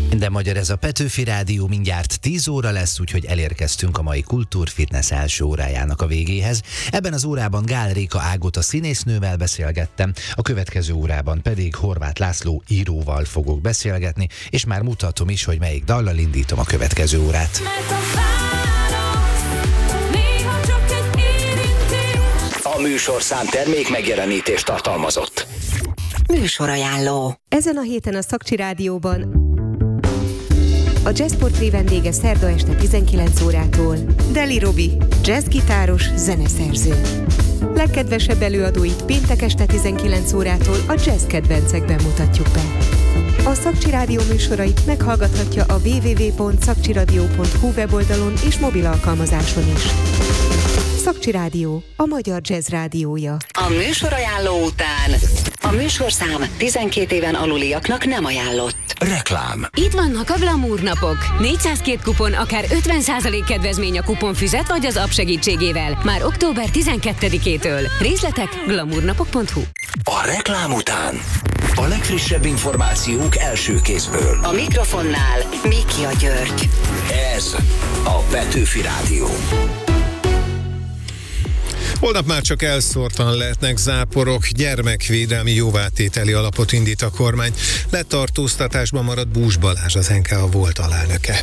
Minden magyar, ez a Petőfi Rádió, mindjárt 10 óra lesz, úgyhogy elérkeztünk a mai Kultúrfitness első órájának a végéhez. Ebben az órában Gál Réka Ágota színésznővel beszélgettem, a következő órában pedig Horváth László íróval fogok beszélgetni, és már mutatom is, hogy melyik dallal indítom a következő órát. A műsorszám termék megjelenítést tartalmazott. Műsorajánló. Ezen a héten a Szakcsi Rádióban a Jazzportré vendége szerda este 19 órától Deli Robi, jazzgitáros, zeneszerző. Legkedvesebb előadóit péntek este 19 órától a jazz kedvencekben mutatjuk be. A Szakcsi Rádió műsorait meghallgathatja a www.szakcsiradio.hu weboldalon és mobil alkalmazáson is. Szakcsi Rádió, a magyar jazz rádiója. A műsorajánló után a műsorszám 12 éven aluliaknak nem ajánlott. Reklám. Itt vannak a Glamour napok. 402 kupon, akár 50% kedvezmény a kuponfüzet vagy az app segítségével. Már október 12-től. Részletek glamournapok.hu. A reklám után a legfrissebb információk első kézből. A mikrofonnál Miki György. Ez a Petőfi Rádió. Holnap már csak elszórtan lehetnek záporok, gyermekvédelmi jóvátételi alapot indít a kormány. Letartóztatásban maradt Bús Balázs, az NKA volt alelnöke.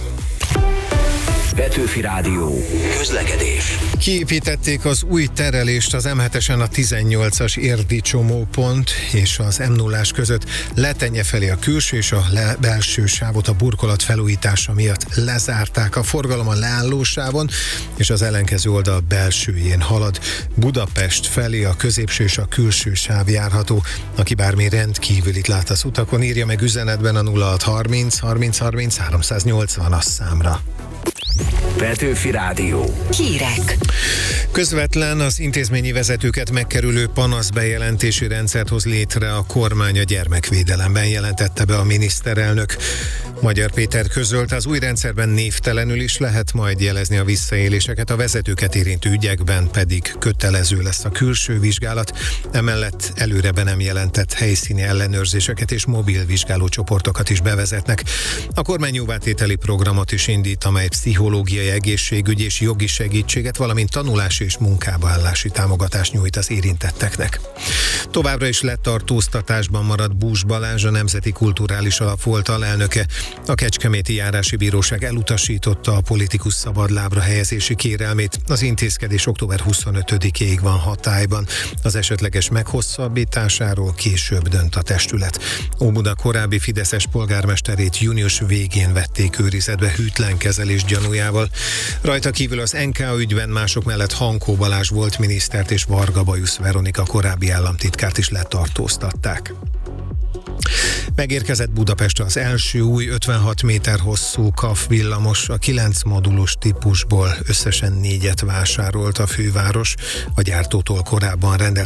Petőfi Rádió. Közlekedés. Kiépítették az új terelést az M7-esen a 18-as érdi csomópont és az M0-ás között. Letenye felé a külső és a belső sávot a burkolat felújítása miatt lezárták. A forgalom a leállósávon és az ellenkező oldal belsőjén halad. Budapest felé a középső és a külső sáv járható. Aki bármi rendkívülit lát az utakon, írja meg üzenetben a 0630 30 30 380-as számra. Petőfi Rádió. Hírek. Közvetlen az intézményi vezetőket megkerülő panaszbejelentési rendszert hoz létre a kormány a gyermekvédelemben, jelentette be a miniszterelnök. Magyar Péter közölte, az új rendszerben névtelenül is lehet majd jelezni a visszaéléseket, a vezetőket érintő ügyekben pedig kötelező lesz a külső vizsgálat, emellett előre be nem jelentett helyszíni ellenőrzéseket és mobil vizsgálócsoportokat is bevezetnek. A kormány jóvátételi programot is indít, amely pszichológiai, egészségügyi és jogi segítséget, valamint tanulási és munkába állási támogatást nyújt az érintetteknek. Továbbra is letartóztatásban maradt Bús Balázs, a Nemzeti Kulturális Alap volt alelnöke. A Kecskeméti Járási Bíróság elutasította a politikus szabadlábra helyezési kérelmét. Az intézkedés október 25-ig van hatályban. Az esetleges meghosszabbításáról később dönt a testület. Óbuda korábbi fideszes polgármesterét június végén vették őrizetbe hűtlen kezelés gyanújával. Rajta kívül az NKA ügyben mások mellett Hankó Balázs volt minisztert és Varga Bajusz Veronika korábbi államtitkárt is letartóztatták. Megérkezett Budapestre az első új 56 méter hosszú KAF villamos, a 9 modulus típusból összesen 4-et vásárolt a főváros, a gyártótól korábban rendelt